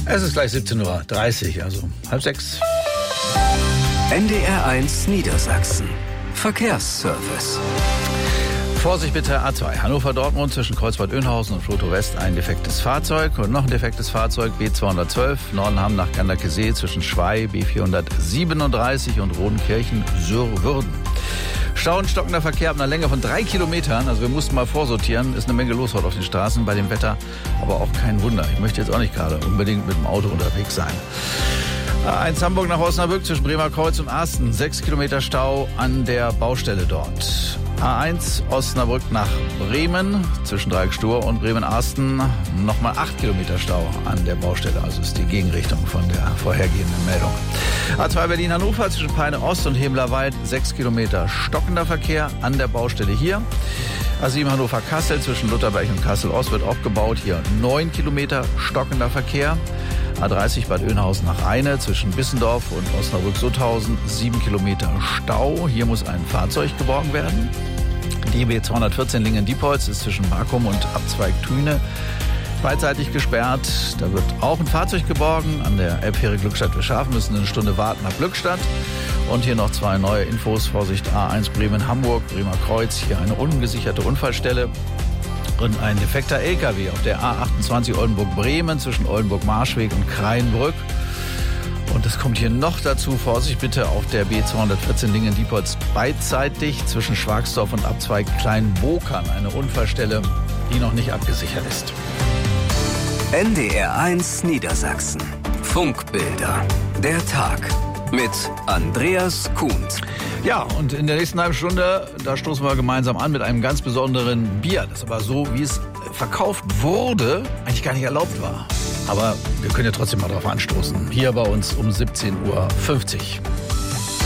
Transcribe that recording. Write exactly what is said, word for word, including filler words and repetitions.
Es ist gleich siebzehn Uhr dreißig, also halb sechs. N D R eins Niedersachsen. Verkehrsservice. Vorsicht bitte, A zwei, Hannover-Dortmund zwischen Kreuzbad-Oeynhausen und Floto West ein defektes Fahrzeug und noch ein defektes Fahrzeug, B zweihundertzwölf, Nordenham nach Ganderkesee zwischen Schwey, B vierhundertsiebenunddreißig und Rodenkirchen-Sürwürden. Stau und stockender Verkehr ab einer Länge von drei Kilometern, also wir mussten mal vorsortieren, ist eine Menge los heute auf den Straßen, bei dem Wetter aber auch kein Wunder. Ich möchte jetzt auch nicht gerade unbedingt mit dem Auto unterwegs sein. A eins Hamburg nach Osnabrück zwischen Bremer Kreuz und Asten, sechs Kilometer Stau an der Baustelle dort. A eins Osnabrück nach Bremen zwischen Dreieck-Stur und Bremen-Asten, nochmal acht Kilometer Stau an der Baustelle, also ist die Gegenrichtung von der vorhergehenden Meldung. A zwei Berlin-Hannover zwischen Peine-Ost und Hemlerwald, sechs Kilometer stockender Verkehr an der Baustelle hier. A sieben Hannover-Kassel zwischen Lutherberg und Kassel-Ost wird auch gebaut, hier neun Kilometer stockender Verkehr. A dreißig Bad Oeynhausen nach Rheine zwischen Bissendorf und Osnabrück-Sutthausen, sieben Kilometer Stau. Hier muss ein Fahrzeug geborgen werden. Die B zweihundertvierzehn Lingen-Diepholz ist zwischen Markum und Abzweig Thüne beidseitig gesperrt. Da wird auch ein Fahrzeug geborgen. An der Elbfähre Glückstadt-Wischhafen müssen eine Stunde warten nach Glückstadt. Und hier noch zwei neue Infos. Vorsicht, A eins Bremen-Hamburg, Bremer Kreuz. Hier eine ungesicherte Unfallstelle. Und ein defekter L K W auf der A achtundzwanzig Oldenburg-Bremen zwischen Oldenburg-Marschweg und Kraienbrück. Und es kommt hier noch dazu, Vorsicht bitte, auf der B zweihundertvierzehn Lingen-Diepholz beidseitig zwischen Schwagsdorf und Abzweig Kleinbokern. Eine Unfallstelle, die noch nicht abgesichert ist. N D R eins Niedersachsen. Funkbilder. Der Tag. Mit Andreas Kuhnt. Ja, und in der nächsten halben Stunde, da stoßen wir gemeinsam an mit einem ganz besonderen Bier, das aber so, wie es verkauft wurde, eigentlich gar nicht erlaubt war. Aber wir können ja trotzdem mal drauf anstoßen. Hier bei uns um siebzehn Uhr fünfzig.